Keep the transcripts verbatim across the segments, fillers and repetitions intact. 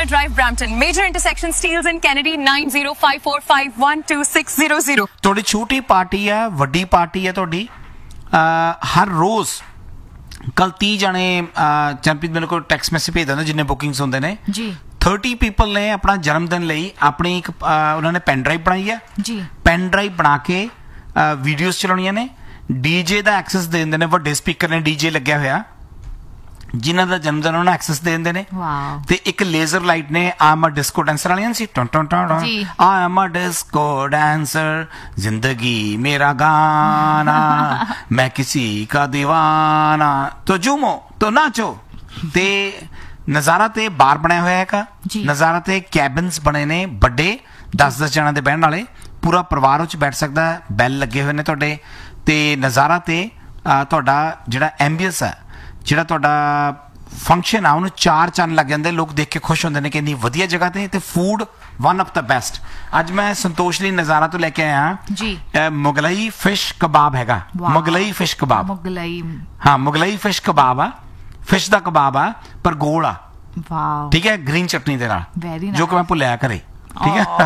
Chandler Drive, Brampton. Major intersection, Steeles and Kennedy, nine zero five four five one two six zero zero. ਤੁਹਾਡੀ ਛੋਟੀ party ਹੈ, ਵੱਡੀ party ਹੈ ਤੁਹਾਡੀ, ਹਰ ਰੋਜ਼ ਕੱਲ तीस ਜਾਣੇ ਚੰਪੀਤ ਮੇਰੇ ਕੋਲ ਟੈਕਸਟ ਮੈਸੇਜ ਭੇਜ ਦਿੰਦੇ ਜਿੰਨੇ ਬੁਕਿੰਗਸ ਹੁੰਦੇ ਨੇ ਜੀ। तीस ਪੀਪਲ ਨੇ ਆਪਣਾ ਜਨਮ ਦਿਨ ਲਈ ਆਪਣੀ ਇੱਕ ਉਹਨਾਂ ਨੇ ਪੈਨ ਡਰਾਈਵ ਬਣਾਈ ਹੈ ਜੀ। ਪੈਨ ਡਰਾਈਵ ਬਣਾ ਕੇ ਵੀਡੀਓਜ਼ ਚਲਾਉਣੀਆਂ ਨੇ, ਡੀਜੇ ਦਾ ਐਕਸੈਸ ਦੇ ਦਿੰਦੇ ਨੇ, ਵੱਡੇ ਸਪੀਕਰ ਨੇ ਡੀਜੇ ਲੱਗਿਆ ਹੋਇਆ ਜਿਨ੍ਹਾਂ ਦਾ ਜਨਮ ਦਿਨ ਉਹਨਾਂ ਐਕਸੈਸ ਦੇ ਦਿੰਦੇ ਨੇ। ਤੇ ਇੱਕ ਲੇਜ਼ਰ ਲਾਈਟ ਨੇ ਆਮ ਡਿਸਕੋ ਡਾਂਸਰ ਵਾਲੀਆਂ ਸੀ, ton ton ton I am a disco dancer, जिंदगी मेरा गाना, मैं किसी का दीवाना, तो झूमो तो नाचो। ते नज़ारा ते बार बनाया होया है, नज़ारा ते कैबिन्स बने ने बड़े दस दस जणा दे बहन वाले, पूरा परिवार उच बैठ सकता है, बैल लगे हुए ने तुहाडे ते नज़ारा ते तुहाडा जिहड़ा एंबियंस है, ਜਿਹੜਾ ਤੁਹਾਡਾ ਫੰਕਸ਼ਨ ਆ ਉਹਨੂੰ ਚਾਰ ਚੰਨ ਲੱਗ ਜਾਂਦੇ, ਲੋਕ ਦੇਖ ਕੇ ਖੁਸ਼ ਹੁੰਦੇ ਨੇ ਕਿ ਇੰਨੀ ਵਧੀਆ ਜਗ੍ਹਾ ਤੇ ਤੇ food one of the best. ਅੱਜ ਮੈਂ ਸੰਤੋਸ਼ ਲਈ ਨਜ਼ਾਰਾ ਤੋਂ ਲੈ ਕੇ ਆਇਆ ਜੀ ਮੁਗਲਈ ਫਿਸ਼ ਕਬਾਬ ਹੈਗਾ, ਮੁਗਲਈ ਫਿਸ਼ ਕਬਾਬ, ਮੁਗਲਈ ਹਾਂ ਮੁਗਲਈ ਫਿਸ਼ ਕਬਾਬ ਆ, ਫਿਸ਼ ਦਾ ਕਬਾਬ ਆ ਪਰ ਗੋਲ ਆ, ਵਾਓ ਠੀਕ ਹੈ, ਗ੍ਰੀਨ ਚਟਨੀ ਦੇ ਨਾਲ, ਜੋ ਕਿ ਮੈਂ ਭੁੱਲਿਆ ਘਰੇ, ਠੀਕ ਹੈ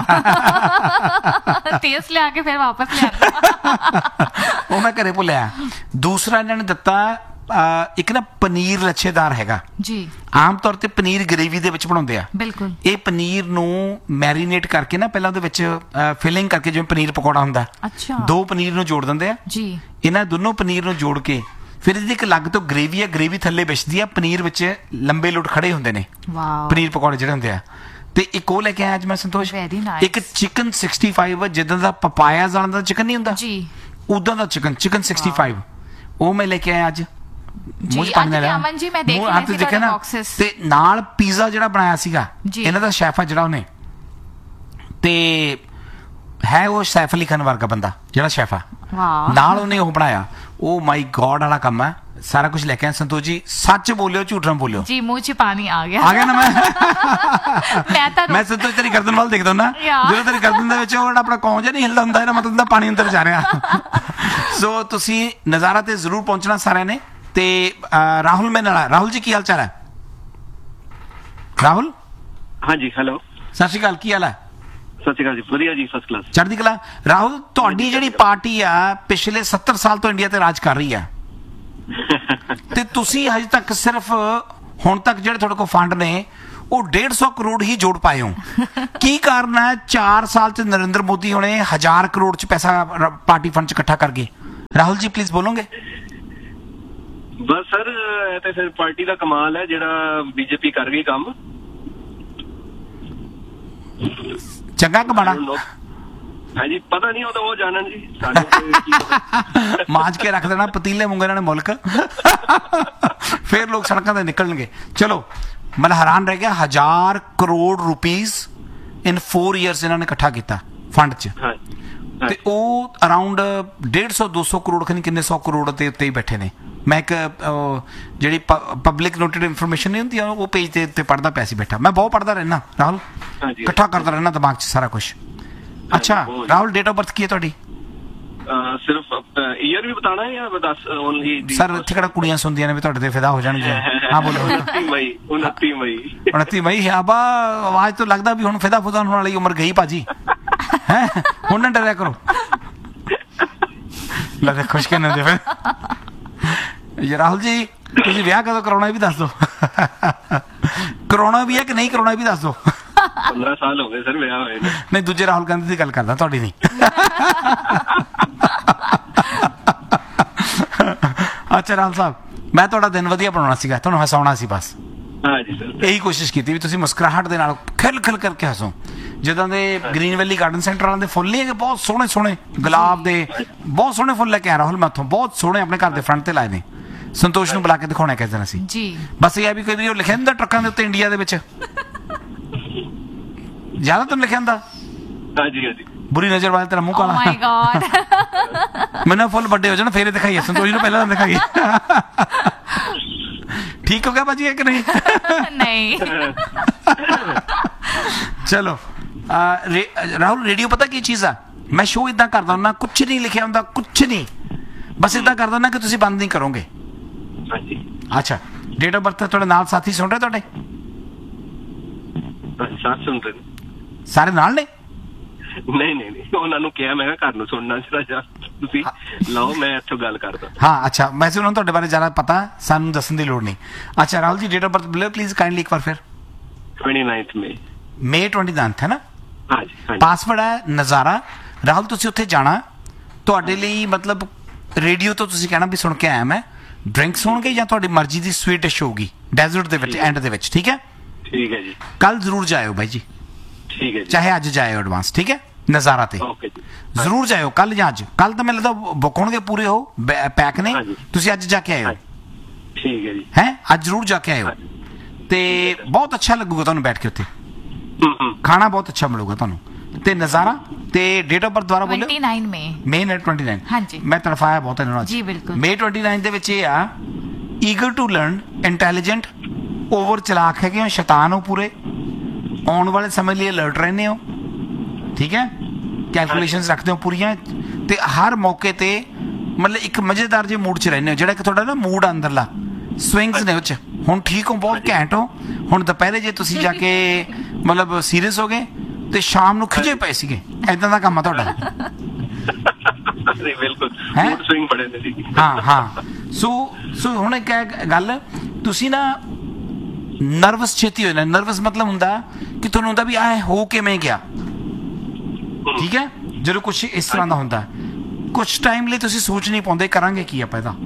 ਟੇਸਟ ਲਿਆ ਕੇ ਫਿਰ ਵਾਪਸ ਲਿਆ ਉਹ ਮੈਂ ਘਰੇ ਭੁੱਲਿਆ। ਦੂਸਰਾ ਇਹਨਾਂ ਨੇ ਦਿੱਤਾ ਇੱਕ ਨਾ ਪਨੀਰ ਲੱਛੇਦਾਰ ਹੈਗਾ ਜੀ, ਆਮ ਤੌਰ ਤੇ ਪਨੀਰ ਗ੍ਰੇਵੀ ਦੇ ਵਿੱਚ ਬਣਾਉਂਦੇ ਆ, ਬਿਲਕੁਲ ਇਹ ਪਨੀਰ ਨੂੰ ਮੈਰੀਨੇਟ ਕਰਕੇ ਨਾ ਪਹਿਲਾਂ ਉਹਦੇ ਵਿੱਚ ਫਿਲਿੰਗ ਕਰਕੇ ਜਿਵੇਂ ਪਨੀਰ ਪਕੌੜਾ ਹੁੰਦਾ, ਅੱਛਾ ਦੋ ਪਨੀਰ ਨੂੰ ਜੋੜ ਦਿੰਦੇ ਆ ਜੀ, ਇਹਨਾਂ ਦੋਨੋਂ ਪਨੀਰ ਨੂੰ ਜੋੜ ਕੇ ਫਿਰ ਇਹਦੀ ਇੱਕ ਅਲੱਗ ਤੋਂ ਗ੍ਰੇਵੀ ਆ, ਗ੍ਰੇਵੀ ਥੱਲੇ ਵਿਛਦੀ ਆ, ਪਨੀਰ ਵਿੱਚ ਲੰਬੇ ਲੁੱਟ ਖੜੇ ਹੁੰਦੇ ਨੇ, ਪਨੀਰ ਪਕੌੜੇ ਜਿਹੜੇ ਹੁੰਦੇ ਆ। ਤੇ ਇੱਕ ਉਹ ਲੈ ਕੇ ਆਇਆ ਅੱਜ ਮੈਂ ਸੰਤੋਸ਼, ਇੱਕ ਚਿਕਨ ਸਿਕਸਟੀ ਫਾਈਵ ਜਿੱਦਾਂ ਦਾ ਪਪਾਇਆ ਵਾਲਾ ਦਾ ਚਿਕਨ ਨਹੀਂ ਹੁੰਦਾ ਜੀ, ਉਦਾਂ ਦਾ ਚਿਕਨ ਚਿਕਨ ਸਿਕਸਟੀ ਫਾਈਵ ਉਹ ਮੈਂ ਲੈ ਕੇ ਆਇਆ ਅੱਜ। ਤੇ ਨਾਲ ਪੀਜ਼ਾ ਜਿਹੜਾ ਬਣਾਇਆ ਸੀਗਾ ਇਹਨਾਂ ਦਾ ਸ਼ੈਫ ਆ ਜਿਹੜਾ, ਉਹਨੇ ਤੇ ਹੈ ਉਹ ਸੈਫ ਅਲੀ ਖਾਨ ਵਰਗਾ ਬੰਦਾ ਜਿਹੜਾ ਸ਼ੈਫ ਆ, ਨਾਲ ਉਹਨੇ ਉਹ ਬਣਾਇਆ। ਉਹ ਮਾਈ ਗॉड ਵਾਲਾ ਕੰਮ ਹੈ, ਸਾਰਾ ਕੁਝ ਲੈ ਕੇ ਆਇਆ ਸੰਤੋਸ਼ ਜੀ, ਸੱਚ ਬੋਲਿਓ ਝੂਠ ਨਾ ਬੋਲਿਓ ਜੀ, ਮੂੰਹ ਚ ਪਾਣੀ ਆ ਗਿਆ ਆ ਗਿਆ ਨਾ। ਮੈਂ ਮੈਂ ਤਾਂ ਮੈਂ ਸੰਤੋਸ਼ ਤੇਰੀ ਗਰਦਨ ਵੱਲ ਦੇਖਦਾ ਨਾ, ਜਦੋਂ ਤੇਰੀ ਗਰਦਨ ਦੇ ਵਿੱਚ ਉਹ ਜਿਹੜਾ ਆਪਣਾ ਕੌਂ ਜਿਹਾ ਨਹੀਂ ਹਿਲਦਾ ਹੁੰਦਾ, ਇਹਦਾ ਮਤਲਬ ਪਾਣੀ ਅੰਦਰ ਜਾ ਰਿਹਾ। ਸੋ ਤੁਸੀਂ ਨਜ਼ਾਰਾ ਤੇ ਜ਼ਰੂਰ ਪਹੁੰਚਣਾ ਸਾਰਿਆਂ ਨੇ। ਤੇ ਰਾਹੁਲ ਮੇਰੇ ਨਾਲ, ਰਾਹੁਲ ਜੀ ਕੀ ਹਾਲ ਚਾਲ ਹੈ? ਰਾਹੁਲ ਹਾਂਜੀ ਹੈਲੋ ਸਤਿ ਸ਼੍ਰੀ ਅਕਾਲ, ਕੀ ਹਾਲ ਹੈ? ਸਤਿ ਸ਼੍ਰੀ ਅਕਾਲ ਜੀ, ਵਧੀਆ ਜੀ, ਫਸਟ ਕਲਾਸ, ਚੜ੍ਹਦੀ ਕਲਾ। ਰਾਹੁਲ ਤੁਹਾਡੀ ਜਿਹੜੀ ਪਾਰਟੀ ਆ ਪਿਛਲੇ ਸੱਤਰ ਸਾਲ ਤੋਂ ਇੰਡੀਆ ਤੇ ਰਾਜ ਕਰ ਰਹੀ ਆ ਤੇ ਤੁਸੀਂ ਹਜੇ ਤੱਕ ਸਿਰਫ ਹੁਣ ਤੱਕ ਜਿਹੜੇ ਤੁਹਾਡੇ ਕੋਲ ਫੰਡ ਨੇ ਉਹ ਡੇਢ ਸੌ ਕਰੋੜ ਹੀ ਜੋੜ ਪਾਏ ਹੋ। ਕੀ ਕਾਰਨ ਹੈ? ਚਾਰ ਸਾਲ ਚ ਨਰਿੰਦਰ ਮੋਦੀ ਹੁਣੇ ਹਜ਼ਾਰ ਕਰੋੜ ਚ ਪੈਸਾ ਪਾਰਟੀ ਫੰਡ ਚ ਇਕੱਠਾ ਕਰ ਗਏ। Rahul ji please ਬੋਲੋਗੇ। Bus sir ਇਹ ਤੇ ਫਿਰ ਪਾਰਟੀ ਦਾ ਕਮਾਲ ਹੈ ਜਿਹੜਾ ਬੀਜੇਪੀ ਕਰ ਗਈ ਕੰਮ, ਚੰਗਾ ਕਮਾਣਾ ਹਾਂਜੀ ਪਤਾ ਨਹੀਂ ਉਹ ਤਾਂ ਉਹ ਜਾਣਨ ਜੀ, ਸਾਡੇ ਮਾਂਜ ਕੇ ਰੱਖ ਦੇਣਾ ਪਤੀਲੇ ਮੁੰਗੇ ਨੇ ਮੁਲਕ ਫਿਰ ਲੋਕ ਸੜਕਾਂ ਤੇ ਨਿਕਲਣਗੇ। ਚਲੋ ਮੈਂ ਹੈਰਾਨ ਰਹਿ ਗਿਆ, ਹਜ਼ਾਰ ਕਰੋੜ ਰੁਪੀਜ਼ ਇਨ ਫੋਰ ਈਅਰਸ ਇਹਨਾਂ ਨੇ ਇਕੱਠਾ ਕੀਤਾ ਫੰਡ ਚ, ਤੇ ਉਹ ਅਰਾਊਂਡ ਡੇਢ ਸੌ ਦੋ ਸੌ ਕਰੋੜ ਖਨੀ ਕਿੰਨੇ ਸੌ ਕਰੋੜ ਦੇ ਉੱਤੇ ਹੀ ਬੈਠੇ ਨੇ। ਮੈਂ ਇੱਕ ਜਿਹੜੀ ਪਬਲਿਕ ਨੋਟਡ ਇਨਫੋਰਮੇਸ਼ਨ ਨਹੀਂ ਹੁੰਦੀ ਉਹ ਪੇਜ ਦੇ ਉੱਤੇ ਪੜ੍ਹਦਾ ਪਿਆ ਸੀ ਬੈਠਾ, ਮੈਂ ਬਹੁਤ ਪੜ੍ਹਦਾ ਰਹਿਣਾ ਰਾਹੁਲ, ਇਕੱਠਾ ਕਰਦਾ ਰਹਿਣਾ ਦਿਮਾਗ 'ਚ ਸਾਰਾ ਕੁਛ। ਅੱਛਾ ਰਾਹੁਲ ਡੇਟ ਆਫ ਬਰਥ ਕੀ ਹੈ ਤੁਹਾਡੀ? ਸਿਰਫ ਈਅਰ ਵੀ ਬਤਾਣਾ ਹੈ ਜਾਂ ਦੱਸ ਓਨਲੀ? ਸਰ ਇੱਥੇ ਕਿਹੜਾ ਕੁੜੀਆਂ ਸੁਣਦੀਆਂ ਨੇ ਵੀ ਤੁਹਾਡੇ ਤੇ ਫਿਦਾ ਹੋ ਜਾਣਗੀਆਂ। ਹਾਂ ਬੋਲੋ। ਉਨੱਤੀ ਮਈ ਉਨੱਤੀ ਮਈ ਉਨੱਤੀ ਮਈ ਆਬਾ ਆਵਾਜ਼ ਤੋਂ ਲੱਗਦਾ ਵੀ ਹੁਣ ਫਿਦਾ ਫੁਦਾ ਹੋਣ ਵਾਲੀ ਉਮਰ ਗਈ ਭਾਜੀ, ਹੈ ਹੁਣ ਨਾ ਡਰਿਆ ਕਰੋ। ਲੱਗਦਾ ਖੁਸ਼ ਕਰਨੇ ਦੇ ਫਿਰ ਰਾਹੁਲ ਜੀ ਤੁਸੀਂ ਵਿਆਹ ਕਦੋਂ ਕਰਾਉਣਾ ਇਹ ਵੀ ਦੱਸ ਦਿਓ, ਕਰਾਉਣਾ ਵੀ ਹੈ ਕਿ ਨਹੀਂ ਕਰਾਉਣਾ ਇਹ ਵੀ ਦੱਸ ਦਿਓ। ਪੰਦਰਾਂ ਸਾਲ ਹੋ ਗਏ ਸਰ ਵਿਆਹ ਹੋਏ ਨੇ। ਨਹੀਂ ਦੂਜੇ ਰਾਹੁਲ ਗਾਂਧੀ ਦੀ ਗੱਲ ਕਰਦਾ, ਤੁਹਾਡੀ ਨਹੀਂ। ਅੱਛਾ ਰਾਹੁਲ ਸਾਹਿਬ ਮੈਂ ਤੁਹਾਡਾ ਦਿਨ ਵਧੀਆ ਬਣਾਉਣਾ ਸੀਗਾ, ਤੁਹਾਨੂੰ ਹਸਾਉਣਾ ਸੀ ਬਸ, ਹਾਂਜੀ ਸਰ ਇਹੀ ਕੋਸ਼ਿਸ਼ ਕੀਤੀ ਵੀ ਤੁਸੀਂ ਮੁਸਕਰਾਹਟ ਦੇ ਨਾਲ ਖਿਲ ਖਿਲ ਕਰਕੇ ਹੱਸੋ। ਜਿੱਦਾਂ ਦੇ ਗ੍ਰੀਨ ਵੈਲੀ ਗਾਰਡਨ ਸੈਂਟਰ ਵਾਲਿਆਂ ਦੇ ਫੁੱਲ ਨਹੀਂ ਹੈਗੇ ਬਹੁਤ ਸੋਹਣੇ ਸੋਹਣੇ ਗੁਲਾਬ ਦੇ, ਬਹੁਤ ਸੋਹਣੇ ਫੁੱਲ ਲੈ ਕੇ ਆਇਆ ਰਾਹੁਲ ਮੈਂ ਉੱਥੋਂ, ਬਹੁਤ ਸੋਹਣੇ ਆਪਣੇ ਘਰ ਦੇ ਫਰੰਟ ਤੇ ਲਾਏ ਨੇ। ਸੰਤੋਸ਼ ਨੂੰ ਬੁਲਾ ਕੇ ਦਿਖਾਉਣਾ ਕਿਸ ਦਿਨ ਅਸੀਂ ਜੀ, ਬਸ ਇਹ ਵੀ ਕਈ ਉਹ ਲਿਖਿਆ ਹੁੰਦਾ ਟਰੱਕਾਂ ਦੇ ਉੱਤੇ ਇੰਡੀਆ ਦੇ ਵਿੱਚ ਜ਼ਿਆਦਾ ਤਾਂ ਲਿਖਿਆ ਹੁੰਦਾ ਹਾਂਜੀ ਹਾਂਜੀ ਬੁਰੀ ਨਜ਼ਰ ਵਾਲੇ ਤੇਰਾ ਮੂੰਹ ਕਾਲਾ, ਮੈਨੂੰ ਫੁੱਲ ਵੱਡੇ ਹੋ ਜਾਣ ਫੇਰ ਦਿਖਾਈਏ, ਸੰਤੋਸ਼ ਨੂੰ ਪਹਿਲਾਂ ਦਿਖਾਈਏ। ਠੀਕ ਹੋ ਗਿਆ ਭਾਜੀ ਕਿ ਨਹੀਂ? ਨਹੀਂ ਚਲੋ ਰਾਹੁਲ ਰੇਡੀਓ ਪਤਾ ਕੀ ਚੀਜ਼ ਆ, ਮੈਂ ਸ਼ੋਅ ਇਦਾਂ ਕਰਦਾ ਹੁੰਦਾ, ਕੁਛ ਨਹੀਂ ਲਿਖਿਆ ਹੁੰਦਾ, ਕੁਛ ਨਹੀਂ, ਬਸ ਇਦਾਂ ਕਰਦਾ ਹੁੰਦਾ ਕਿ ਤੁਸੀਂ ਬੰਦ ਨਹੀਂ ਕਰੋਗੇ। ਅੱਛਾ ਡੇਟ ਆਫ ਬਰਥ ਤੁਹਾਡੇ ਨਾਲ ਸਾਥੀ ਸੁਣ ਰਹੇ ਤੁਹਾਡੇ? ਹਾਂਜੀ ਸਾਰੇ ਸੁਣ ਰਹੇ ਨੇ। ਸਾਰੇ ਨਾਲ ਨੇ? ਨਹੀਂ ਨਹੀਂ ਨਹੀਂ, ਉਹਨਾਂ ਨੂੰ ਕਿਹਾ ਮੈਂ ਕਿਹਾ ਘਰ ਨੂੰ ਸੁਣਨਾ ਸੀ ਰਾਜਾ, ਤੁਸੀਂ ਲਓ ਮੈਂ ਇੱਥੋਂ ਗੱਲ ਕਰਦਾ। ਹਾਂ ਅੱਛਾ, ਵੈਸੇ ਉਹਨਾਂ ਨੂੰ ਤੁਹਾਡੇ ਬਾਰੇ ਜ਼ਿਆਦਾ ਪਤਾ, ਸਾਨੂੰ ਦੱਸਣ ਦੀ ਲੋੜ ਨਹੀਂ। ਅੱਛਾ Rahul ji, date of birth ਬੋਲਿਓ please kindly ਇੱਕ ਵਾਰ ਫਿਰ। ਉਨੱਤੀ ਮਈ ਮਈ ਉਨੱਤੀ ਹੈ ਨਾ? ਹਾਂਜੀ ਹਾਂਜੀ। ਪਾਸਵਰਡ ਹੈ ਨਜ਼ਾਰਾ। ਰਾਹੁਲ ਤੁਸੀਂ ਉੱਥੇ ਜਾਣਾ, ਤੁਹਾਡੇ ਲਈ ਮਤਲਬ ਰੇਡੀਓ ਤੋਂ ਤੁਸੀਂ ਕਹਿਣਾ ਵੀ ਸੁਣ ਕੇ ਆਇਆ ਮੈਂ, ਡਰਿੰਕਸ ਹੋਣਗੇ ਜਾਂ ਤੁਹਾਡੀ ਮਰਜ਼ੀ ਦੀ ਸਵੀਟ ਡਿਸ਼ ਹੋਊਗੀ ਡੈਜ਼ਰਟ ਦੇ ਵਿੱਚ ਐਂਡ ਦੇ ਵਿੱਚ, ਠੀਕ ਹੈ? ਠੀਕ ਹੈ ਜੀ। ਕੱਲ ਜ਼ਰੂਰ ਜਾਇਓ ਬਾਈ ਜੀ, ਠੀਕ ਹੈ ਜੀ। ਚਾਹੇ ਅੱਜ ਜਾਇਓ ਐਡਵਾਂਸ, ਠੀਕ ਹੈ? ਨਜ਼ਾਰਾ ਤੇ ਓਕੇ ਜੀ, ਜ਼ਰੂਰ ਜਾਇਓ ਕੱਲ ਜਾਂ ਅੱਜ। ਕੱਲ ਤਾਂ ਮੈਨੂੰ ਲੱਗਦਾ ਬੁੱਕ ਹੋਣਗੇ ਪੂਰੇ, ਉਹ ਪੈਕ ਨੇ, ਤੁਸੀਂ ਅੱਜ ਜਾ ਕੇ ਆਇਓ। ਠੀਕ ਹੈ ਜੀ। ਹੈ ਅੱਜ ਜ਼ਰੂਰ ਜਾ ਕੇ ਆਇਓ ਤੇ ਬਹੁਤ ਅੱਛਾ ਲੱਗੂਗਾ ਤੁਹਾਨੂੰ ਬੈਠ ਕੇ ਉੱਥੇ, ਖਾਣਾ ਬਹੁਤ ਅੱਛਾ ਮਿਲੂਗਾ ਤੁਹਾਨੂੰ ਤੇ ਨਜ਼ਾਰਾ। ਤੇ ਡੇਟ ਆਫ ਬਰਥ ਦੁਆਰਾ ਬੋਲਿਓ। उनतीस ਮਈ ਮਈ ਉਨੱਤੀ। ਹਾਂਜੀ ਮੈਂ ਤੜਫਾਇਆ ਬਹੁਤ ਇਹਨਾਂ ਨੂੰ ਅੱਜ। ਜੀ ਬਿਲਕੁਲ। ਮਈ ਉਨੱਤੀ ਦੇ ਵਿੱਚ ਇਹ ਆ, ਈਗਰ ਟੂ ਲਰਨ, ਇੰਟੈਲੀਜੈਂਟ, ਓਵਰ ਚਲਾਕ ਹੈਗੇ ਹੋ, ਸ਼ੈਤਾਨ ਹੋ ਪੂਰੇ, ਆਉਣ ਵਾਲੇ ਸਮੇਂ ਲਈ ਅਲਰਟ ਰਹਿੰਦੇ ਹੋ, ਠੀਕ ਹੈ? ਕੈਲਕੂਲੇਸ਼ਨਸ ਰੱਖਦੇ ਹੋ ਪੂਰੀਆਂ, ਤੇ ਹਰ ਮੌਕੇ ਤੇ ਮਤਲਬ ਇੱਕ ਮਜ਼ੇਦਾਰ ਜਿਹੇ ਮੂਡ 'ਚ ਰਹਿੰਦੇ ਹੋ, ਜਿਹੜਾ ਕਿ ਤੁਹਾਡਾ ਨਾ ਮੂਡ ਅੰਦਰਲਾ ਸਵਿੰਗਸ ਨੇ ਉਹ 'ਚ। ਹੁਣ ਠੀਕ ਹੋ, ਬਹੁਤ ਘੈਂਟ ਹੋ। ਹੁਣ ਦੁਪਹਿਰੇ ਜੇ ਤੁਸੀਂ ਜਾ ਕੇ ਮਤਲਬ ਸੀਰੀਅਸ ਹੋ ਗਏ ਤੇ ਸ਼ਾਮ ਨੂੰ ਖਿਜੇ ਪਏ ਸੀਗੇ, ਏਦਾਂ ਦਾ ਕੰਮ ਆ ਤੁਹਾਡਾ। ਬਿਲਕੁਲ ਹੈਂ? ਮੂਡ ਸਵਿੰਗ ਬੜੇ ਨੇ ਜੀ। ਹਾਂ ਹਾਂ। ਸੋ ਸੋ ਹੁਣ ਇੱਕ ਇਹ ਗੱਲ, ਤੁਸੀਂ ਨਾ ਨਰਵਸ ਛੇਤੀ ਹੋ ਜਾਣਾ। ਨਰਵਸ ਮਤਲਬ ਹੁੰਦਾ ਕਿ ਤੁਹਾਨੂੰ ਹੁੰਦਾ ਵੀ ਆਹ ਹੋ ਕਿਵੇਂ ਗਿਆ, ਠੀਕ ਹੈ? ਜਦੋਂ ਕੁਛ ਇਸ ਤਰ੍ਹਾਂ ਦਾ ਹੁੰਦਾ, ਕੁਛ ਟਾਈਮ ਲਈ ਤੁਸੀਂ ਸੋਚ ਨਹੀਂ ਪਾਉਂਦੇ ਕਰਾਂਗੇ ਕੀ ਆਪਾਂ ਇਹਦਾ।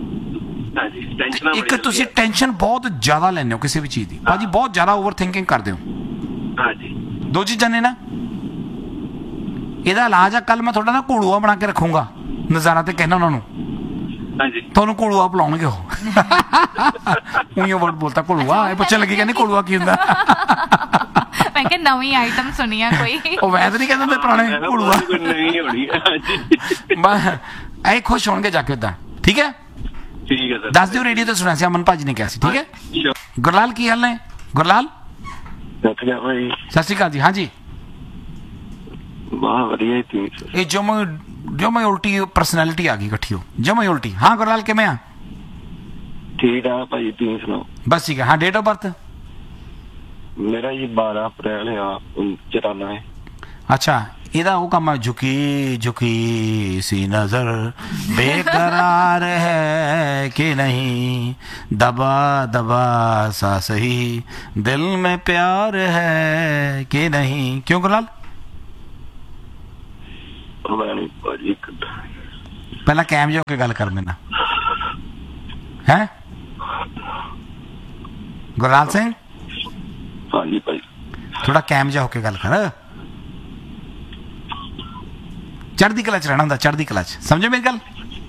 ਇੱਕ ਤੁਸੀਂ ਟੈਨਸ਼ਨ ਬਹੁਤ ਜ਼ਿਆਦਾ ਲੈਂਦੇ ਹੋ ਕਿਸੇ ਵੀ ਚੀਜ਼ ਦੀ ਭਾਜੀ, ਬਹੁਤ ਜ਼ਿਆਦਾ ਓਵਰ ਥਿੰਕਿੰਗ ਕਰਦੇ ਹੋ। ਹਾਂਜੀ ਦੋ ਚੀਜ਼ਾਂ ਨੇ ਨਾ, ਇਹਦਾ ਇਲਾਜ ਆ, ਕੱਲ ਮੈਂ ਤੁਹਾਡਾ ਨਾ ਘੋੜੂਆ ਬਣਾ ਕੇ ਰੱਖੂੰਗਾ ਨਜ਼ਾਰਾ ਤੇ, ਕਹਿਣਾ ਉਹਨਾਂ ਨੂੰ ਹਾਂਜੀ ਤੁਹਾਨੂੰ ਘੋੜੂਆ ਬੁਲਾਉਣਗੇ ਉਹ। ਉਈਓ ਵਰਡ ਬੋਲਤਾ ਘੋੜੂਆ, ਇਹ ਪੁੱਛਣ ਲੱਗੀ ਕਹਿੰਦੀ ਘੋੜੂਆ ਕੀ ਹੁੰਦਾ। ਮੈਂ ਕਿਹਾ ਨਵੀਂ ਆਈਟਮ ਸੁਣੀ ਆ ਕੋਈ। ਉਹ ਵੈਦ ਨਹੀਂ ਕਹਿੰਦੇ ਹੁੰਦੇ ਪੁਰਾਣੇ ਘੋੜੂਆ। ਨਹੀਂ ਹੋਣੀ। ਹਾਂਜੀ ਮੈਂ ਐ ਖੁਸ਼ ਹੋਣਗੇ ਜਾ ਕੇ ਉਦਾਂ, ਠੀਕ ਹੈ? ਠੀਕ ਹੈ ਸਰ। ਦੱਸ ਦਿਓ, ਰੇਡੀਓ ਤੇ ਸੁਣਿਆ ਸੀ, ਅਮਨ ਭਾਜੀ ਨੇ ਕਿਹਾ ਸੀ, ਠੀਕ ਹੈ? ਗੁਰਲਾਲ ਕੀ ਹਾਲ ਨੇ? ਗੁਰਲਾਲ ਸਤਿ ਸ਼੍ਰੀ ਅਕਾਲ ਜੀ। ਸਤਿ ਸ਼੍ਰੀ ਅਕਾਲ ਜੀ। ਹਾਂਜੀ ਵਾਹ ਵਧੀਆ ਜੀ। ਇਹ ਜਮਾ ਜਮਾ ਉਲਟੀ ਪਰਸਨੈਲਿਟੀ ਆ ਗਈ ਇਕੱਠੀ, ਹੋ ਜਮਾ ਉਲਟੀ। ਹਾਂ ਗੁਰਲਾਲ ਕਿਵੇਂ ਆ? ਠੀਕ ਆ ਭਾਈ, ਤੁਸੀਂ ਸੁਣਾਓ? ਬਸ ਠੀਕ ਹੈ। ਹਾਂ ਡੇਟ ਆਫ ਬਰਥ ਮੇਰਾ ਜੀ ਬਾਰਾਂ ਅਪ੍ਰੈਲ ਆ ਚੁਰਾਨਵੇਂ। ਅੱਛਾ, ਇਹਦਾ ਉਹ ਕੰਮ ਹੈ, ਝੁਕੀ ਝੁਕੀ ਸੀ ਨਜ਼ਰ ਬੇਕਰਾਰ ਹੈ ਕਿ ਨਹੀਂ, ਦਬਾ ਦਬਾ ਸਾ ਸਹੀ ਦਿਲ में प्यार है कि नहीं। क्यों गुरलाल? ਪਹਿਲਾਂ ਕੈਮ ਜੋ ਕੇ ਗੱਲ ਕਰ ਮੈਨਾਂ ਹੈ। ਗੁਰਲਾਲ ਸਿੰਘ ਹਾਂਜੀ ਭਾਈ, ਥੋੜਾ ਕੈਮ ਜਾ ਹੋ ਕੇ ਗੱਲ ਕਰ। ਚੜ੍ਹਦੀ ਕਲਾ ਚ ਰਹਿਣਾ ਹੁੰਦਾ, ਚੜ੍ਹਦੀ ਕਲਾ ਚ, ਸਮਝੋ ਮੇਰੀ ਗੱਲ।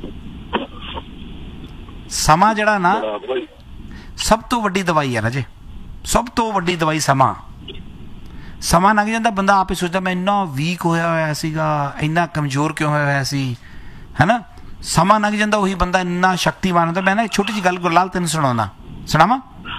ਸਮਾਂ ਜਿਹੜਾ ਨਾ ਸਭ ਤੋਂ ਵੱਡੀ ਦਵਾਈ ਹੈ ਰਾਜੇ, ਸਭ ਤੋਂ ਵੱਡੀ ਦਵਾਈ ਸਮਾਂ। ਸਮਾਂ ਲੰਘ ਜਾਂਦਾ, ਬੰਦਾ ਆਪੇ ਸੋਚਦਾ ਮੈਂ ਇੰਨਾ ਵੀਕ ਹੋਇਆ ਹੋਇਆ ਸੀਗਾ, ਇੰਨਾ ਕਮਜ਼ੋਰ ਕਿਉਂ ਹੋਇਆ ਹੋਇਆ ਸੀ, ਹੈ ਨਾ? ਸਮਾਂ ਲੰਘ ਜਾਂਦਾ, ਉਹੀ ਬੰਦਾ ਇੰਨਾ ਸ਼ਕਤੀਮਾਨ ਹੁੰਦਾ। ਮੈਂ ਨਾ ਇੱਕ ਛੋਟੀ ਜਿਹੀ ਗੱਲ ਗੁਰਲਾਲ ਤੈਨੂੰ ਸੁਣਾਉਣਾ, ਸੁਣਾਵਾਂ?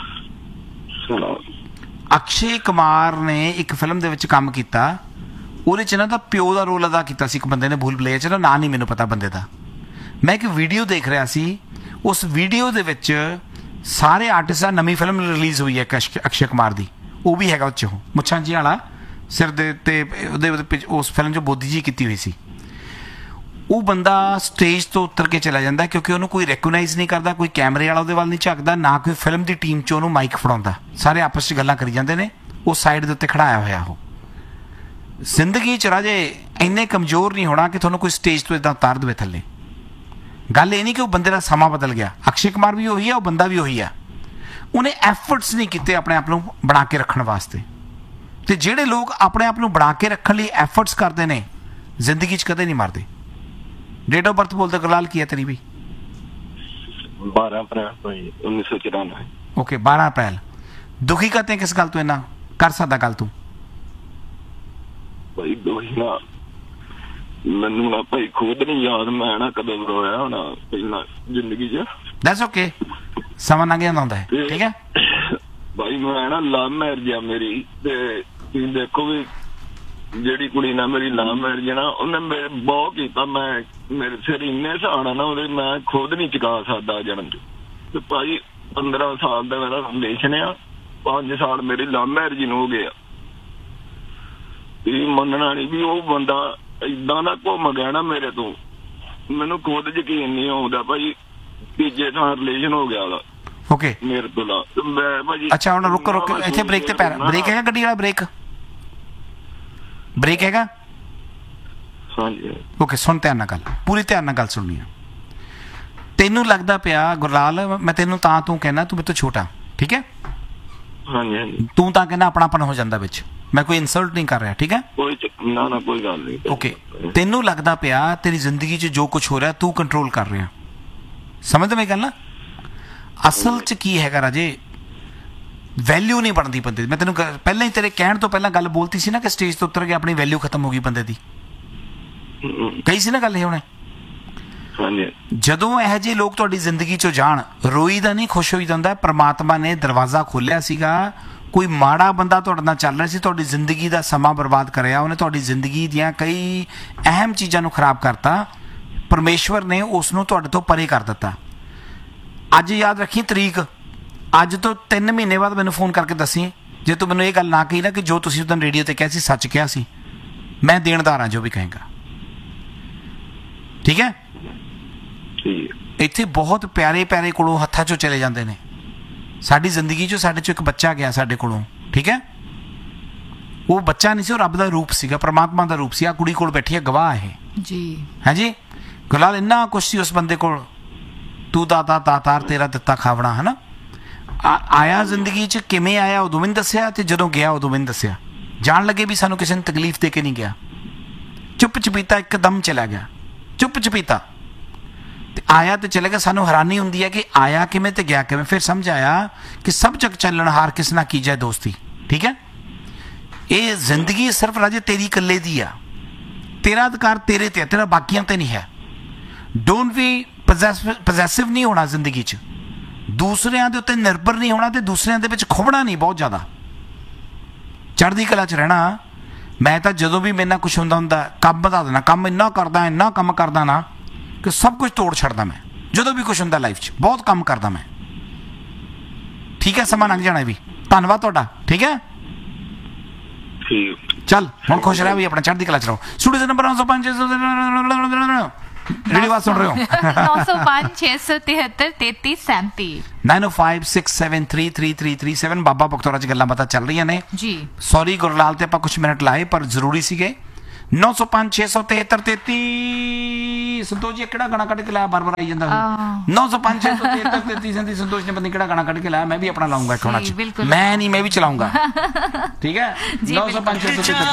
ਅਕਸ਼ੇ ਕੁਮਾਰ ਨੇ ਇੱਕ ਫਿਲਮ ਦੇ ਵਿੱਚ ਕੰਮ ਕੀਤਾ, ਉਹਦੇ 'ਚ ਨਾ ਤਾਂ ਪਿਓ ਦਾ ਰੋਲ ਅਦਾ ਕੀਤਾ ਸੀ ਇੱਕ ਬੰਦੇ ਨੇ, ਭੂਲ ਭੁਲੇਆ 'ਚ ਨਾ, ਨਾਂ ਨਹੀਂ ਮੈਨੂੰ ਪਤਾ ਬੰਦੇ ਦਾ। ਮੈਂ ਇੱਕ ਵੀਡੀਓ ਦੇਖ ਰਿਹਾ ਸੀ, ਉਸ ਵੀਡੀਓ ਦੇ ਵਿੱਚ ਸਾਰੇ ਆਰਟਿਸਟ, ਨਵੀਂ ਫਿਲਮ ਰਿਲੀਜ਼ ਹੋਈ ਹੈ ਅਕਸ਼ੇ ਕੁਮਾਰ ਦੀ, ਉਹ ਵੀ ਹੈਗਾ ਉਹ 'ਚ, ਉਹ ਮੁੱਛਾਂ ਜੀ ਵਾਲਾ ਸਿਰ ਦੇ ਉੱਤੇ, ਉਹਦੇ ਉਸ ਫਿਲਮ 'ਚ ਬੋਦੀ ਜੀ ਕੀਤੀ ਹੋਈ ਸੀ। ਉਹ ਬੰਦਾ ਸਟੇਜ ਤੋਂ ਉਤਰ ਕੇ ਚਲਾ ਜਾਂਦਾ ਕਿਉਂਕਿ ਉਹਨੂੰ ਕੋਈ ਰੈਕੋਗਨਾਈਜ਼ ਨਹੀਂ ਕਰਦਾ, ਕੋਈ ਕੈਮਰੇ ਵਾਲਾ ਉਹਦੇ ਵੱਲ ਨਹੀਂ ਝਾਕਦਾ, ਨਾ ਕੋਈ ਫਿਲਮ ਦੀ ਟੀਮ 'ਚ ਉਹਨੂੰ ਮਾਈਕ ਫੜਾਉਂਦਾ। ਸਾਰੇ ਆਪਸ 'ਚ ਗੱਲਾਂ ਕਰੀ ਜਾਂਦੇ ਨੇ, ਉਹ ਸਾਈਡ ਦੇ ਉੱਤੇ ਖੜਾਇਆ ਹੋਇਆ। ਉਹ ਜ਼ਿੰਦਗੀ 'ਚ ਰਾਜੇ ਇੰਨੇ ਕਮਜ਼ੋਰ ਨਹੀਂ ਹੋਣਾ ਕਿ ਤੁਹਾਨੂੰ ਕੋਈ ਸਟੇਜ ਤੋਂ ਇੱਦਾਂ ਉਤਾਰ ਦੇਵੇ ਥੱਲੇ। ਗੱਲ ਇਹ ਨਹੀਂ ਕਿ ਉਹ ਬੰਦੇ ਦਾ ਸਮਾਂ ਬਦਲ ਗਿਆ, ਅਕਸ਼ੇ ਕੁਮਾਰ ਵੀ ਉਹੀ ਆ, ਉਹ ਬੰਦਾ ਵੀ ਉਹੀ ਆ। ਉਹਨੇ ਐਫਰਟਸ ਨਹੀਂ ਕੀਤੇ ਆਪਣੇ ਆਪ ਨੂੰ ਬਣਾ ਕੇ ਰੱਖਣ ਵਾਸਤੇ। ਤੇ ਜਿਹੜੇ ਲੋਕ ਆਪਣੇ ਆਪ ਨੂੰ ਬਣਾ ਕੇ ਰੱਖਣ ਲਈ ਐਫਰਟਸ ਕਰਦੇ ਨੇ, ਜ਼ਿੰਦਗੀ 'ਚ ਕਦੇ ਨਹੀਂ ਮਰਦੇ। ਡੇਟ ਆਫ ਬਰਥ ਬੋਲਦੇ ਗੁਰਲਾਲ ਕੀ ਹੈ ਤੇਰੀ ਵੀ? ਬਾਰਾਂ ਅਪ੍ਰੈਲ ਉੱਨੀ ਸੌ ਚੁਰਾਨਵੇਂ। ਓਕੇ, ਬਾਰਾਂ ਅਪ੍ਰੈਲ। ਦੁਖੀ ਕਰਤੇ ਕਿਸ ਗੱਲ ਤੋਂ ਇੰਨਾ ਕਰ ਸਕਦਾ ਗੱਲ ਤੂੰ? ਭਾਈ ਦੋਹੀ ਨਾ, ਮੈਨੂੰ ਨਾ ਭਾਈ ਖੁਦ ਨਹੀਂ ਯਾਦ ਮੈਂ ਨਾ ਕਦੋਂ ਰੋਇਆ ਹੋਣਾ ਪਹਿਲਾਂ ਜ਼ਿੰਦਗੀ 'ਚ। ਦੈਟਸ ਓਕੇ, ਸਮਾਂ ਲੰਘ ਜਾਂਦਾ ਹੁੰਦਾ ਹੈ, ਠੀਕ ਹੈ ਭਾਈ। ਮੈਂ ਨਾ ਲਵ ਮੈਰਿਜ ਆ ਮੇਰੀ, ਤੇ ਤੁਸੀਂ ਦੇਖੋ ਵੀ ਜਿਹੜੀ ਕੁੜੀ ਨਾਲ ਮੇਰੀ ਲਵ ਮੈਰਿਜ ਨਾ, ਉਹਨੇ ਮੇਰੇ ਬਹੁਤ ਕੀਤਾ। ਮੈਂ ਮੇਰੇ ਸਿਰ ਇੰਨੇ ਸਹਾਣਾ ਨਾ ਉਹਦੇ, ਮੈਂ ਖੁਦ ਨਹੀਂ ਚੁਕਾ ਸਕਦਾ ਜਨਮ ਤੇ ਭਾਈ। ਪੰਦਰਾਂ ਸਾਲ ਦਾ ਮੇਰਾ ਰਿਲੇਸ਼ਨ ਆ, ਪੰਜ ਸਾਲ ਮੇਰੀ ਲਵ ਮੈਰਿਜ ਨੂੰ ਹੋ ਗਏ ਆ, ਇਹ ਮੰਨਣਾ ਨਹੀਂ ਵੀ ਉਹ ਬੰਦਾ ਏਦਾਂ ਦਾ ਘੁੰਮ ਗਿਆ ਨਾ ਮੇਰੇ ਤੋਂ, ਮੈਨੂੰ ਖੁਦ ਯਕੀਨ ਨਹੀਂ ਆਉਂਦਾ ਭਾਈ, ਤੀਜੇ ਥਾਂ ਰਿਲੇਸ਼ਨ ਹੋ ਗਿਆ ਉਹਦਾ ਓਕੇ ਮੇਰੇ ਤੋਂ ਲਾ ਮੈਂ ਭਾਜੀ। ਅੱਛਾ ਹੁਣ ਰੁਕ ਰੁਕ ਇੱਥੇ ਬ੍ਰੇਕ ਤੇ ਪੈਰ, ਬ੍ਰੇਕ ਹੈਗਾ ਗੱਡੀ ਵਾਲਾ, ਬ੍ਰੇਕ ਬ੍ਰੇਕ ਹੈਗਾ? ਹਾਂਜੀ ਓਕੇ ਸੁਣ ਧਿਆਨ ਨਾਲ ਗੱਲ, ਪੂਰੀ ਧਿਆਨ ਨਾਲ ਗੱਲ ਸੁਣਨੀ ਆ। ਤੈਨੂੰ ਲੱਗਦਾ ਪਿਆ ਗੁਰਲਾਲ, ਮੈਂ ਤੈਨੂੰ ਤਾਂ ਤੂੰ ਕਹਿਣਾ, ਤੂੰ ਮੇਰੇ ਤੋਂ ਛੋਟਾ, ਠੀਕ ਹੈ? ਹਾਂਜੀ ਹਾਂਜੀ ਤੂੰ ਤਾਂ ਕਹਿੰਦਾ ਆਪਣਾਪਨ ਹੋ ਜਾਂਦਾ ਵਿੱਚ, ਮੈਂ ਕੋਈ ਇਨਸਲਟ ਨਹੀਂ ਕਰ ਰਿਹਾ, ਠੀਕ ਹੈ? ਕੋਈ ਚੱਕ- ਨਾ ਨਾ ਕੋਈ ਗੱਲ ਨਹੀਂ। ਓਕੇ ਤੈਨੂੰ ਲੱਗਦਾ ਪਿਆ ਤੇਰੀ ਜ਼ਿੰਦਗੀ 'ਚ ਜੋ ਕੁਝ ਹੋ ਰਿਹਾ ਤੂੰ ਕੰਟਰੋਲ ਕਰ ਰਿਹਾ, ਸਮਝਦਾ ਮੈਂ ਗੱਲ ਨਾ? ਅਸਲ 'ਚ ਕੀ ਹੈਗਾ ਰਾਜੇ, ਵੈਲਿਊ ਨਹੀਂ ਬਣਦੀ ਬੰਦੇ ਦੀ। ਮੈਂ ਤੈਨੂੰ ਗ- ਪਹਿਲਾਂ ਹੀ ਤੇਰੇ ਕਹਿਣ ਤੋਂ ਪਹਿਲਾਂ ਗੱਲ ਬੋਲਤੀ ਸੀ ਨਾ ਕਿ ਸਟੇਜ ਤੋਂ ਉੱਤਰ ਕੇ ਆਪਣੀ ਵੈਲਿਊ ਖਤਮ ਹੋ ਗਈ ਬੰਦੇ ਦੀ, ਕਹੀ ਸੀ ਨਾ ਗੱਲ ਇਹ ਹੁਣੇ। ਹਾਂਜੀ ਜਦੋਂ ਇਹੋ ਜਿਹੇ ਲੋਕ ਤੁਹਾਡੀ ਜ਼ਿੰਦਗੀ 'ਚੋਂ ਜਾਣ, ਰੋਈ ਦਾ ਨਹੀਂ ਖੁਸ਼ ਹੋਈ ਜਾਂਦਾ। ਪ੍ਰਮਾਤਮਾ ਨੇ ਦਰਵਾਜ਼ਾ ਖੋਲ੍ਹਿਆ ਸੀਗਾ, ਕੋਈ ਮਾੜਾ ਬੰਦਾ ਤੁਹਾਡੇ ਨਾਲ ਚੱਲ ਰਿਹਾ ਸੀ, ਤੁਹਾਡੀ ਜ਼ਿੰਦਗੀ ਦਾ ਸਮਾਂ ਬਰਬਾਦ ਕਰਿਆ, ਉਹਨੇ ਤੁਹਾਡੀ ਜ਼ਿੰਦਗੀ ਦੀਆਂ ਕਈ ਅਹਿਮ ਚੀਜ਼ਾਂ ਨੂੰ ਖਰਾਬ ਕਰਤਾ। ਪਰਮੇਸ਼ਵਰ ਨੇ ਉਸ ਨੂੰ ਤੁਹਾਡੇ ਤੋਂ ਪਰੇ ਕਰ ਦਿੱਤਾ। ਅੱਜ ਯਾਦ ਰੱਖੀ ਤਰੀਕ, ਅੱਜ ਤੋਂ ਤਿੰਨ ਮਹੀਨੇ ਬਾਅਦ ਮੈਨੂੰ ਫੋਨ ਕਰਕੇ ਦੱਸੀ, ਜੇ ਤੂੰ ਮੈਨੂੰ ਇਹ ਗੱਲ ਨਾ ਕਹੀ ਨਾ ਕਿ ਜੋ ਤੁਸੀਂ ਉਦੋਂ ਰੇਡੀਓ ਤੇ ਕਿਹਾ ਸੀ ਸੱਚ ਕਿਹਾ ਸੀ, ਮੈਂ ਦੇਣਦਾਰ ਹਾਂ ਜੋ ਵੀ ਕਹੇਗਾ, ਠੀਕ ਹੈ? ਠੀਕ ਹੈ। ਇੱਥੇ ਬਹੁਤ ਪਿਆਰੇ ਪਿਆਰੇ ਕੋਲੋਂ ਹੱਥਾਂ 'ਚੋਂ ਚਲੇ ਜਾਂਦੇ ਨੇ। ਸਾਡੀ ਜ਼ਿੰਦਗੀ 'ਚੋਂ ਸਾਡੇ 'ਚੋਂ ਇੱਕ ਬੱਚਾ ਗਿਆ ਸਾਡੇ ਕੋਲੋਂ, ਠੀਕ ਹੈ? ਉਹ ਬੱਚਾ ਨਹੀਂ ਸੀ, ਉਹ ਰੱਬ ਦਾ ਰੂਪ ਸੀਗਾ, ਪ੍ਰਮਾਤਮਾ ਦਾ ਰੂਪ ਸੀ। ਆ ਕੁੜੀ ਕੋਲ ਬੈਠੀ ਹੈ, ਗਵਾਹ ਇਹ ਜੀ। ਹਾਂਜੀ ਗੁਰਲਾਲ, ਇੰਨਾ ਕੁਛ ਸੀ ਉਸ ਬੰਦੇ ਕੋਲ, ਤੂੰ ਦਾਤਾ ਦਾਤਾਰ ਤੇਰਾ ਦਿੱਤਾ ਖਾਵਣਾ, ਹੈ ਨਾ? ਆਇਆ ਜ਼ਿੰਦਗੀ 'ਚ ਕਿਵੇਂ ਆਇਆ ਉਦੋਂ ਵੀ ਨਹੀਂ ਦੱਸਿਆ, ਤੇ ਜਦੋਂ ਗਿਆ ਉਦੋਂ ਵੀ ਨਹੀਂ ਦੱਸਿਆ। ਜਾਣ ਲੱਗੇ ਵੀ ਸਾਨੂੰ ਕਿਸੇ ਨੇ ਤਕਲੀਫ ਦੇ ਕੇ ਨਹੀਂ ਗਿਆ, ਚੁੱਪ ਚਪੀਤਾ ਇੱਕਦਮ ਚਲਾ ਗਿਆ, ਚੁੱਪ ਚਪੀਤਾ। ਤੇ ਆਇਆ ਤੇ ਚਲੇ ਗਿਆ। ਸਾਨੂੰ ਹੈਰਾਨੀ ਹੁੰਦੀ ਹੈ ਕਿ ਆਇਆ ਕਿਵੇਂ ਤੇ ਗਿਆ ਕਿਵੇਂ। ਫਿਰ ਸਮਝ ਆਇਆ ਕਿ ਸਭ ਜਗ ਚੱਲਣ ਹਾਰ ਕਿਸ ਨਾਲ ਕੀ ਜਾਏ ਦੋਸਤੀ, ਠੀਕ ਹੈ? ਇਹ ਜ਼ਿੰਦਗੀ ਸਿਰਫ ਰਾਜੇ ਤੇਰੀ ਇਕੱਲੇ ਦੀ ਆ, ਤੇਰਾ ਅਧਿਕਾਰ ਤੇਰੇ ਤੇ ਹੈ, ਤੇਰਾ ਬਾਕੀਆਂ ਤੇ ਨਹੀਂ ਹੈ। ਡੋਂਟ ਵੀ ਪੋਜੈਸਿਵ ਨਹੀਂ ਹੋਣਾ ਜ਼ਿੰਦਗੀ 'ਚ, ਦੂਸਰਿਆਂ ਦੇ ਉੱਤੇ ਨਿਰਭਰ ਨਹੀਂ ਹੋਣਾ, ਤੇ ਦੂਸਰਿਆਂ ਦੇ ਵਿੱਚ ਖੁੱਭਣਾ ਨਹੀਂ ਬਹੁਤ ਜ਼ਿਆਦਾ, ਚੜ੍ਹਦੀ ਕਲਾ 'ਚ ਰਹਿਣਾ। ਮੈਂ ਤਾਂ ਜਦੋਂ ਵੀ ਮੇਰੇ ਨਾਲ ਕੁਛ ਹੁੰਦਾ ਹੁੰਦਾ ਕੰਮ ਬਤਾ ਦੇਣਾ, ਕੰਮ ਇੰਨਾ ਕਰਦਾ ਇੰਨਾ ਕੰਮ ਕਰਦਾ ਨਾ ਕਿ ਸਭ ਕੁਝ ਤੋੜ ਛੱਡਦਾ ਮੈਂ। ਜਦੋਂ ਵੀ ਕੁਛ ਹੁੰਦਾ ਲਾਈਫ 'ਚ ਬਹੁਤ ਕੰਮ ਕਰਦਾ ਮੈਂ, ਠੀਕ ਹੈ? ਸਮਾਂ ਲੰਘ ਜਾਣਾ ਵੀ। ਧੰਨਵਾਦ ਤੁਹਾਡਾ, ਠੀਕ ਹੈ? ਠੀਕ ਚੱਲ ਹੁਣ ਖੁਸ਼ ਰਹਿ ਵੀ, ਆਪਣਾ ਚੜ੍ਹਦੀ ਕਲਾ 'ਚ ਰਹੋ। ਸਟੂਡੀਓ ਦੇ ਨੰਬਰ ਨੌ ਸੌ ਪੰਜ ਰੇਡੀਓ ਆਵਾਜ਼ ਸੁਣ ਰਹੇ ਹੋ ਨੌ ਸੌ ਪੰਜ ਛੇ ਸੌ ਤਿਹੱਤਰ ਤੇਤੀ ਸੈਂਤੀ ਨਾइन ओ five six seven three three three three seven. ਬਾਬਾ ਬਖਤੌਰਾ 'ਚ ਗੱਲਾਂ ਬਾਤਾਂ ਚੱਲ ਰਹੀਆਂ ਨੇ ਜੀ। ਸੌਰੀ ਗੁਰਲਾਲ, ਤੇ ਆਪਾਂ ਕੁਝ ਮਿੰਟ ਲਾਏ ਪਰ ਜ਼ਰੂਰੀ ਸੀਗੇ। ਨੌ ਸੌ ਪੰਜ ਛੇ ਸੌ ਤਿਹੱਤਰ ਤੇਤੀ। ਸੰਤੋਸ਼ ਜੀ ਕਿਹੜਾ ਗਾਣਾ ਕੱਢ ਕੇ ਲਾਇਆ, ਬਾਰ ਬਾਰ ਆਈ ਜਾਂਦਾ। ਨੌ ਸੌ ਪੰਜ ਛੇ ਸੌ ਤਿਹੱਤਰ ਤੇਤੀ ਸੈਂਤੀ। ਸੰਤੋਸ਼ ਨੇ ਪਤਾ ਨਹੀਂ ਕਿਹੜਾ ਗਾਣਾ ਕੱਢ ਕੇ ਲਾਇਆ, ਮੈਂ ਵੀ ਆਪਣਾ ਲਾਉਂਗਾ ਇੱਕ ਹੋਣਾ 'ਚ, ਮੈਂ ਨਹੀਂ, ਮੈਂ ਵੀ ਚਲਾਉਂਗਾ, ਠੀਕ ਹੈ? ਨੌ ਸੌ ਪੰਜ ਛੇ ਸੌ ਤਿਹੱਤਰ